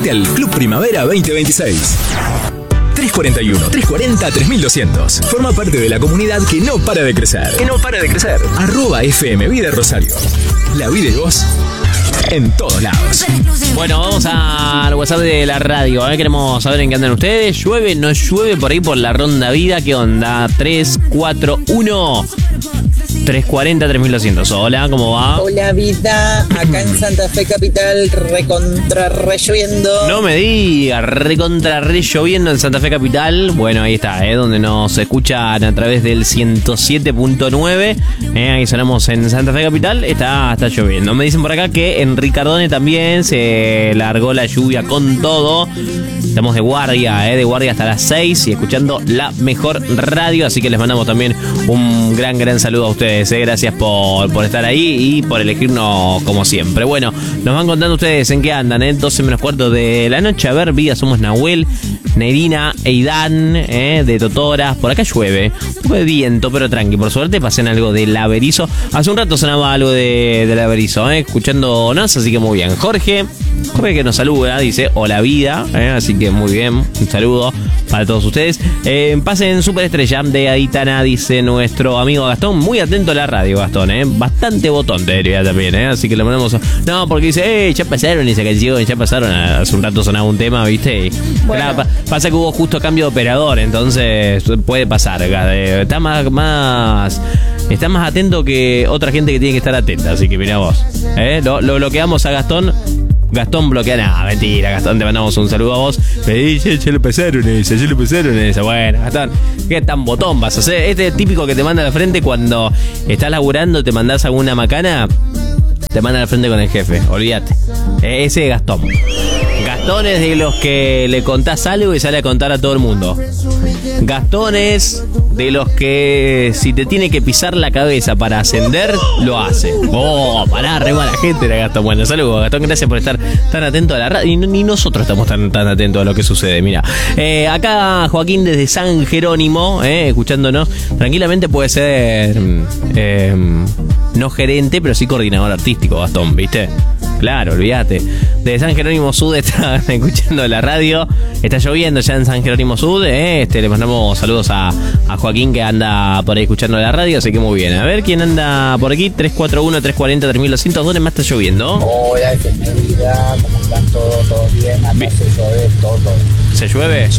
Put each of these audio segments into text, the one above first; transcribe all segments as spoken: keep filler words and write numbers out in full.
Sumate al Club Primavera veinte veintiséis. tres cuarenta y uno, tres cuarenta, tres mil doscientos. Forma parte de la comunidad que no para de crecer. Que no para de crecer. Arroba F M Vida Rosario. La vida y vos en todos lados. Bueno, vamos al WhatsApp de la radio. ¿eh? Queremos saber en qué andan ustedes. ¿Llueve? ¿No llueve por ahí por la Ronda Vida? ¿Qué onda? tres cuatro uno, tres cuarenta, tres mil doscientos. Hola, ¿cómo va? Hola, vida. Acá en Santa Fe Capital, recontra re lloviendo. No me diga, recontra re lloviendo en Santa Fe Capital. Bueno, ahí está, ¿eh? Donde nos escuchan a través del ciento siete punto nueve. ¿eh? Ahí sonamos en Santa Fe Capital. Está, está lloviendo. Me dicen por acá que en Ricardone también se largó la lluvia con todo. Estamos de guardia, ¿eh? de guardia hasta las seis y escuchando la mejor radio. Así que les mandamos también un gran, gran saludo a ustedes. ¿eh? Gracias por, por estar ahí y por elegirnos como siempre. Bueno, nos van contando ustedes en qué andan, ¿eh? doce menos cuarto de la noche. A ver, vida, somos Nahuel, Nerina, Eidan, ¿eh? de Totoras. Por acá llueve, un poco de viento, pero tranqui. Por suerte pasen algo del Averizo. Hace un rato sonaba algo de, del Averizo, ¿eh? escuchándonos, así que muy bien. Jorge, Jorge que nos saluda, dice hola vida, ¿eh? así que muy bien, un saludo para todos ustedes. Eh, pasen Superestrella de Aitana, dice nuestro amigo Gastón. Muy atento a la radio, Gastón, ¿eh? Bastante botón te diría también, ¿eh? Así que le mandamos. A... No, porque dice, eh, ya pasaron esa canción, ya pasaron. Hace un rato sonaba un tema, ¿viste? Y... Bueno. Claro, pasa que hubo justo cambio de operador, entonces puede pasar. Está más, más, está más atento que otra gente que tiene que estar atenta, así que mirá vos. ¿eh? Lo, lo bloqueamos a Gastón. Gastón bloquea nada, mentira, Gastón, te mandamos un saludo a vos. Me dice, ya le pasaron esa, ya le pasaron esa. Bueno, Gastón, ¿qué tan botón vas a hacer? Este es típico que te manda al frente cuando estás laburando, te mandás alguna macana, te manda al frente con el jefe, olvídate. Ese es Gastón. Gastón es de los que le contás algo y sale a contar a todo el mundo. Gastón es de los que si te tiene que pisar la cabeza para ascender, lo hace. Oh, pará, re mala gente era Gastón. Bueno, saludos, Gastón, gracias por estar tan atento a la radio. Y ni nosotros estamos tan, tan atentos a lo que sucede. Mira, eh, acá Joaquín desde San Jerónimo, eh, escuchándonos. Tranquilamente puede ser eh, no gerente, pero sí coordinador artístico, Gastón, ¿viste? Claro, olvídate. De San Jerónimo Sud están escuchando la radio. Está lloviendo ya en San Jerónimo Sud. ¿eh? Este, le mandamos saludos a, a Joaquín que anda por ahí escuchando la radio. Así que muy bien. A ver quién anda por aquí. tres cuatro uno, tres cuarenta, tres mil doscientos. ¿Dónde más está lloviendo? Hola, bienvenida. ¿Cómo están todos? ¿Todo bien? Acá bien. Se llueve todo. ¿Se llueve?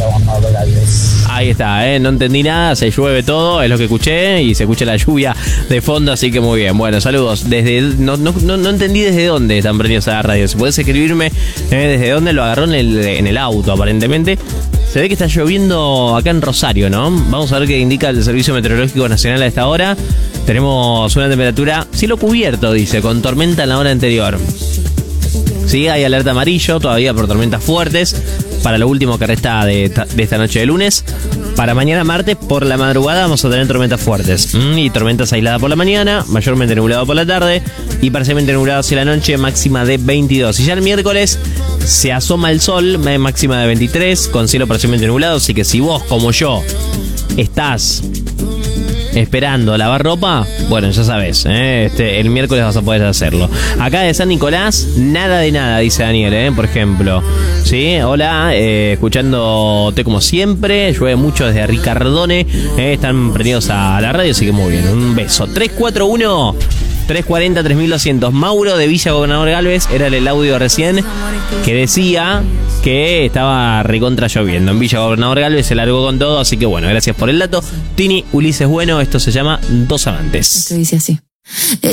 Ahí está, ¿eh? No entendí nada. Se llueve todo. Es lo que escuché. Y se escucha la lluvia de fondo. Así que muy bien. Bueno, saludos. Desde no, no, no, no entendí desde dónde están prendidos a la radio. Si podés escribirme eh, desde dónde lo agarró en el, en el auto, aparentemente. Se ve que está lloviendo acá en Rosario, ¿no? Vamos a ver qué indica el Servicio Meteorológico Nacional a esta hora. Tenemos una temperatura, cielo cubierto, dice, con tormenta en la hora anterior. Sí, hay alerta amarillo todavía por tormentas fuertes para lo último que resta de, de esta noche de lunes. Para mañana martes, por la madrugada, vamos a tener tormentas fuertes. Mm, y tormentas aisladas por la mañana, mayormente nublado por la tarde y parcialmente nublado hacia la noche, máxima de veintidós. Y ya el miércoles se asoma el sol, máxima de veintitrés, con cielo parcialmente nublado. Así que si vos, como yo, estás esperando lavar ropa, bueno, ya sabes, ¿eh? este, el miércoles vas a poder hacerlo. Acá de San Nicolás, nada de nada, dice Daniel, ¿eh? por ejemplo. Sí, hola, eh, escuchándote como siempre. Llueve mucho desde Ricardone, ¿eh? están prendidos a la radio, así que muy bien. Un beso. tres cuatro uno, tres cuarenta, tres mil doscientos. Mauro de Villa Gobernador Galvez, era el audio recién que decía que estaba recontra lloviendo. En Villa Gobernador Galvez se largó con todo, así que bueno, gracias por el dato. Tini, Ulises Bueno, esto se llama Dos Amantes. Esto dice así.